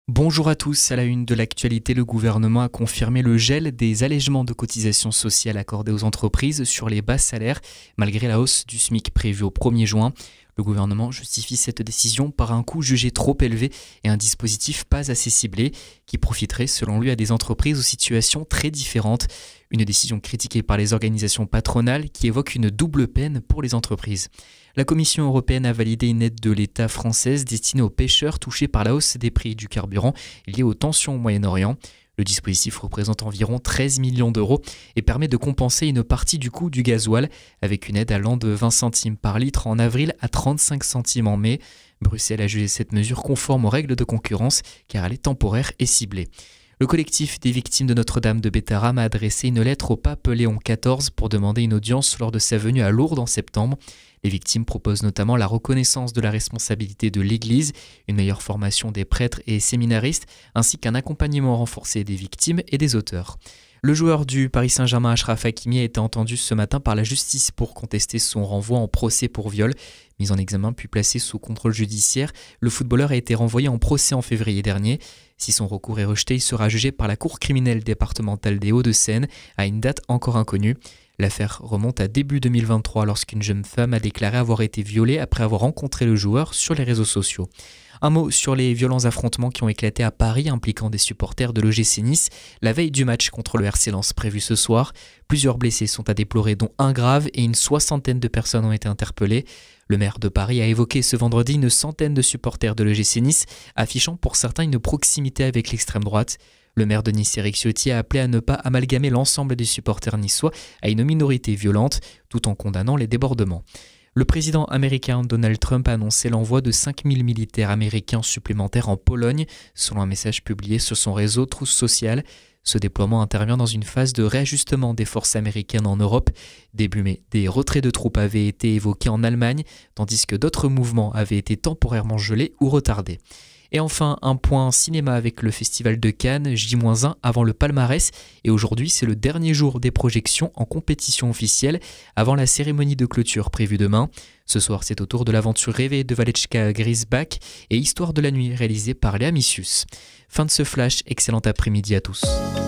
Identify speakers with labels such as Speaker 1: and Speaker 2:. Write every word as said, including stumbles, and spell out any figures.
Speaker 1: Bonjour à tous, à la une de l'actualité, le gouvernement a confirmé le gel des allègements de cotisations sociales accordés aux entreprises sur les bas salaires, malgré la hausse du SMIC prévue au premier juin. Le gouvernement justifie cette décision par un coût jugé trop élevé et un dispositif pas assez ciblé, qui profiterait selon lui à des entreprises aux situations très différentes. Une décision critiquée par les organisations patronales qui évoquent une double peine pour les entreprises. La Commission européenne a validé une aide de l'État française destinée aux pêcheurs touchés par la hausse des prix du carburant liée aux tensions au Moyen-Orient. Le dispositif représente environ treize millions d'euros et permet de compenser une partie du coût du gasoil avec une aide allant de vingt centimes par litre en avril à trente-cinq centimes en mai. Bruxelles a jugé cette mesure conforme aux règles de concurrence car elle est temporaire et ciblée. Le collectif des victimes de Notre-Dame de Bétharram a adressé une lettre au pape Léon quatorze pour demander une audience lors de sa venue à Lourdes en septembre. Les victimes proposent notamment la reconnaissance de la responsabilité de l'Église, une meilleure formation des prêtres et séminaristes, ainsi qu'un accompagnement renforcé des victimes et des auteurs. Le joueur du Paris Saint-Germain, Achraf Hakimi, a été entendu ce matin par la justice pour contester son renvoi en procès pour viol. Mis en examen puis placé sous contrôle judiciaire, le footballeur a été renvoyé en procès en février dernier. Si son recours est rejeté, il sera jugé par la Cour criminelle départementale des Hauts-de-Seine à une date encore inconnue. L'affaire remonte à début deux mille vingt-trois lorsqu'une jeune femme a déclaré avoir été violée après avoir rencontré le joueur sur les réseaux sociaux. Un mot sur les violents affrontements qui ont éclaté à Paris impliquant des supporters de l'O G C Nice la veille du match contre le R C Lens prévu ce soir. Plusieurs blessés sont à déplorer dont un grave et une soixantaine de personnes ont été interpellées. Le maire de Paris a évoqué ce vendredi une centaine de supporters de l'O G C Nice, affichant pour certains une proximité avec l'extrême droite. Le maire de Nice, Éric Ciotti, a appelé à ne pas amalgamer l'ensemble des supporters niçois à une minorité violente, tout en condamnant les débordements. Le président américain Donald Trump a annoncé l'envoi de cinq mille militaires américains supplémentaires en Pologne, selon un message publié sur son réseau Truth Social. Ce déploiement intervient dans une phase de réajustement des forces américaines en Europe. Début mai, des retraits de troupes avaient été évoqués en Allemagne, tandis que d'autres mouvements avaient été temporairement gelés ou retardés. Et enfin, un point cinéma avec le Festival de Cannes, J un avant le palmarès. Et aujourd'hui, c'est le dernier jour des projections en compétition officielle avant la cérémonie de clôture prévue demain. Ce soir, c'est au tour de l'aventure rêvée de Valechka Grisbach et Histoire de la nuit réalisée par Léa Missius. Fin de ce flash, excellent après-midi à tous.